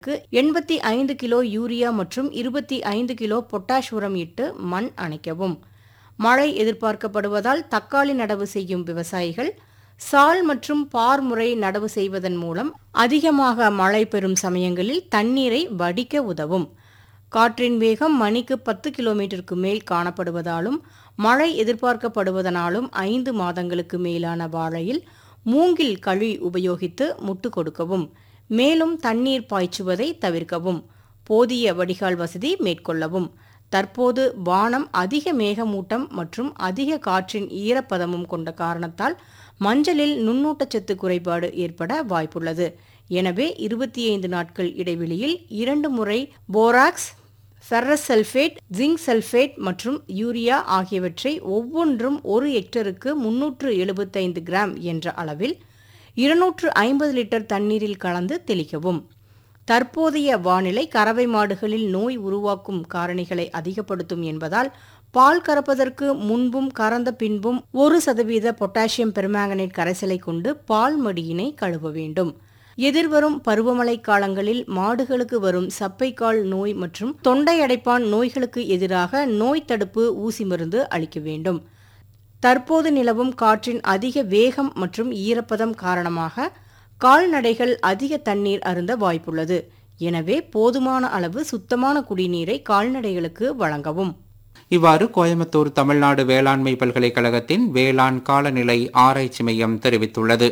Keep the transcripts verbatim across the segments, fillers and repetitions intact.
எண்பத்தி ஐந்து kilo urea மற்றும் இருபத்தி ஐந்து கிலோ பொட்டாஷ் உரம் இட்டு மண் அணைக்கவும். மழை எதிர்பார்க்கப்படுவதால் தக்காளி நடவு செய்யும் விவசாயிகள் சால் மற்றும் பார் முறை நடவு செய்வதன் மூலம் அதிகமாக மழை பெறும் சமயங்களில் தண்ணீரை வடிக்க உதவும். காற்றின் வேகம் மணிக்கு பத்து கிலோமீட்டருக்கு மேல் காணப்படுவதாலும் மழை எதிர்பார்க்கப்படுவதனாலும் ஐந்து மாதங்களுக்கு மேலான வாழையில் மூங்கில் கழி உபயோகித்து முட்டு கொடுக்கவும். மேலும் தண்ணீர் பாய்ச்சுவதை தவிர்க்கவும். போதிய வடிகால் வசதி மேற்கொள்ளவும். தற்போது வானம் அதிக மேகமூட்டம் மற்றும் அதிக காற்றின் ஈரப்பதமும் கொண்ட காரணத்தால் மஞ்சளில் நுண்ணூட்டச்சத்து குறைபாடு ஏற்பட வாய்ப்புள்ளது. எனவே இருபத்தி ஐந்து நாட்கள் இடைவெளியில் இரண்டு முறை borax, ferrous sulphate, zinc sulphate மற்றும் யூரியா ஆகியவற்றை ஒவ்வொன்றும் ஒரு ஹெக்டருக்கு முன்னூற்று எழுபத்தைந்து கிராம் என்ற அளவில் இருநூற்று ஐம்பது லிட்டர் தண்ணீரில் கலந்து தெளிக்கவும். தற்போதைய வானிலை கறவை மாடுகளில் நோய் உருவாக்கும் காரணிகளை அதிகப்படுத்தும் என்பதால் பால் கறப்பதற்கு முன்பும் கறந்த பின்பும் ஒரு சதவீத பொட்டாசியம் பெர்மாங்கனேட் கரைசலை கொண்டு பால் மடியினை கழுவ வேண்டும். எதிர்வரும் பருவமழை காலங்களில் மாடுகளுக்கு வரும் சப்பைக்கால் நோய் மற்றும் தொண்டை அடைப்பான் நோய்களுக்கு எதிராக நோய் தடுப்பு ஊசி மருந்து அளிக்க வேண்டும். தற்போது நிலவும் காற்றின் அதிக வேகம் மற்றும் ஈரப்பதம் காரணமாக கால்நடைகள் அதிக தண்ணீர் அருந்த வாய்ப்புள்ளது. எனவே போதுமான அளவு சுத்தமான குடிநீரை கால்நடைகளுக்கு வழங்கவும். இவ்வாறு கோயம்புத்தூர் தமிழ்நாடு வேளாண்மை பல்கலைக்கழகத்தின் வேளாண் காலநிலை ஆராய்ச்சி மையம் தெரிவித்துள்ளது.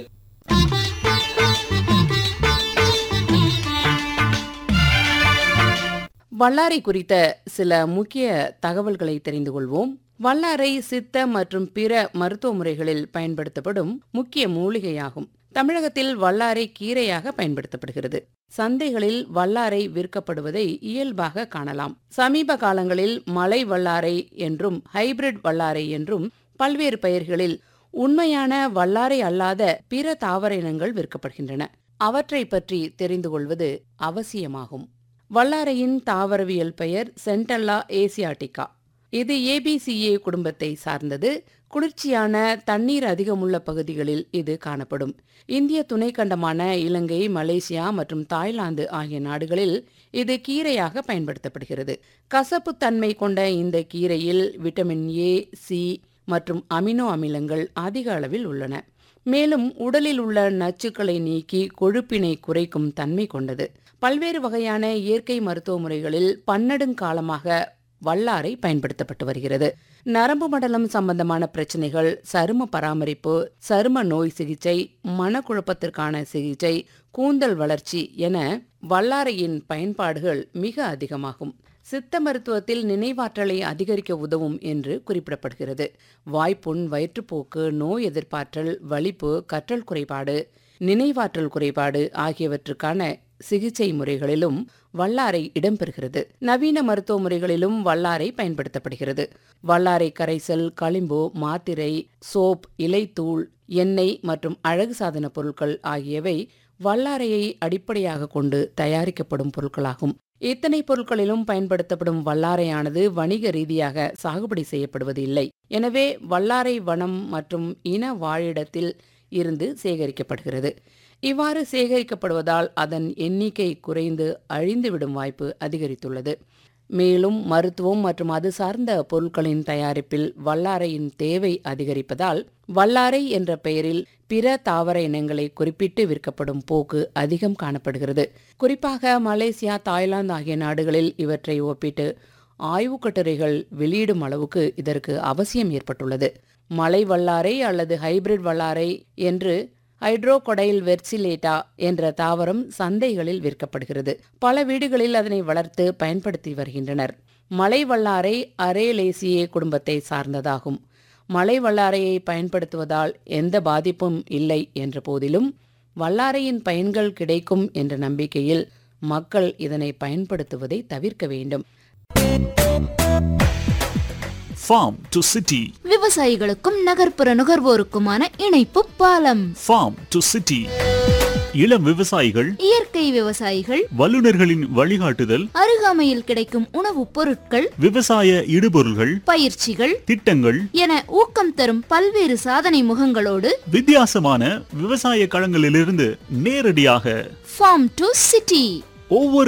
வல்லாரை குறித்த சில முக்கிய தகவல்களை தெரிந்து கொள்வோம். வல்லாரை சித்த மற்றும் பிற மருத்துவ முறைகளில் பயன்படுத்தப்படும் முக்கிய மூலிகையாகும். தமிழகத்தில் வல்லாரை கீரையாக பயன்படுத்தப்படுகிறது. சந்தைகளில் வல்லாரை விற்கப்படுவதை இயல்பாக காணலாம். சமீப காலங்களில் மலை வல்லாரை என்றும் ஹைபிரிட் வல்லாரை என்றும் பல்வேறு பெயர்களில் உண்மையான வல்லாரை அல்லாத பிற தாவர இனங்கள் விற்கப்படுகின்றன. அவற்றை பற்றி தெரிந்து கொள்வது அவசியமாகும். வல்லாரையின் தாவரவியல் பெயர் சென்டல்லா ஏசியாட்டிகா. இது ஏபிசிஏ குடும்பத்தை சார்ந்தது. குளிர்ச்சியான தண்ணீர் அதிகமுள்ள பகுதிகளில் இது காணப்படும். இந்திய துணைக்கண்டமான இலங்கை, மலேசியா மற்றும் தாய்லாந்து ஆகிய நாடுகளில் இது கீரையாக பயன்படுத்தப்படுகிறது. கசப்பு தன்மை கொண்ட இந்த கீரையில் விட்டமின் ஏ, சி மற்றும் அமினோ அமிலங்கள் அதிக அளவில் உள்ளன. மேலும் உடலில் உள்ள நச்சுக்களை நீக்கி கொழுப்பினை குறைக்கும் தன்மை கொண்டது. பல்வேறு வகையான இயற்கை மருத்துவ முறைகளில் பன்னெடுங்காலமாக வல்லாரை பயன்படுத்தப்பட்டு வருகிறது. நரம்பு மண்டலம் சம்பந்தமான பிரச்சனைகள், சரும பராமரிப்பு, சரும நோய் சிகிச்சை, மனக்குழப்பத்திற்கான சிகிச்சை, கூந்தல் வளர்ச்சி என வல்லாரையின் பயன்பாடுகள் மிக அதிகமாகும். சித்த மருத்துவத்தில் நினைவாற்றலை அதிகரிக்க உதவும் என்று குறிப்பிடப்படுகிறது. வாய்ப்புண், வயிற்றுப்போக்கு, நோய் எதிர்ப்பாற்றல், வலிப்பு, கற்றல் குறைபாடு, நினைவாற்றல் குறைபாடு ஆகியவற்றுக்கான சிகிச்சை முறைகளிலும் வல்லாரை இடம்பெறுகிறது. நவீன மருத்துவ முறைகளிலும் வல்லாரை பயன்படுத்தப்படுகிறது. வல்லாரை கரைசல், களிம்பு, மாத்திரை, சோப், இலைத்தூள், எண்ணெய் மற்றும் அழகு சாதன பொருட்கள் ஆகியவை வல்லாரையை அடிப்படையாக கொண்டு தயாரிக்கப்படும் பொருட்களாகும். இத்தனை பொருட்களிலும் பயன்படுத்தப்படும் வல்லாரையானது வணிக ரீதியாக சாகுபடி செய்யப்படுவது இல்லை. எனவே வல்லாரை வனம் மற்றும் இன வாழிடத்தில் இருந்து சேகரிக்கப்படுகிறது. இவ்வாறு சேகரிக்கப்படுவதால் அதன் எண்ணிக்கை குறைந்து அழிந்துவிடும் வாய்ப்பு அதிகரித்துள்ளது. மேலும் மருத்துவம் மற்றும் அது சார்ந்த பொருட்களின் தயாரிப்பில் வல்லாரையின் தேவை அதிகரிப்பதால் வல்லாரை என்ற பெயரில் பிற தாவர இனங்களை குறிப்பிட்டு விற்கப்படும் போக்கு அதிகம் காணப்படுகிறது. குறிப்பாக மலேசியா, தாய்லாந்து ஆகிய நாடுகளில் இவற்றை ஒப்பிட்டு ஆய்வுக் கட்டுரைகள் வெளியிடும் அளவுக்கு இதற்கு அவசியம் ஏற்பட்டுள்ளது. மலை வல்லாரை அல்லது ஹைபிரிட் வல்லாரை என்று ஹைட்ரோகொடைல் வெர்சிலேட்டா என்ற தாவரம் சந்தைகளில் விற்கப்படுகிறது. பல வீடுகளில் அதனை வளர்த்து பயன்படுத்தி வருகின்றனர். மலை வல்லாரை அரேலேசியே குடும்பத்தை சார்ந்ததாகும். மலை வல்லாரையை பயன்படுத்துவதால் எந்த பாதிப்பும் இல்லை என்ற போதிலும் வல்லாரையின் பயன்கள் கிடைக்கும் என்ற நம்பிக்கையில் மக்கள் இதனை பயன்படுத்துவதை தவிர்க்க வேண்டும். Farm to City. விவசாயிகளுக்கும் நகர்ப்புற நுகர்வோருக்குமான இணைப்பு பாலம். Farm to City. இளம் விவசாயிகள், இயற்கை விவசாயிகள், வல்லுநர்களின் வழிகாட்டுதல், அருகாமையில் கிடைக்கும் உணவுப் பொருட்கள், விவசாய இடுபொருள்கள், பயிற்சிகள், திட்டங்கள் என ஊக்கம் தரும் பல்வேறு சாதனை முகங்களோடு வித்தியாசமான விவசாய களங்களிலிருந்து நேரடியாக Farm to City ஒவ்வொரு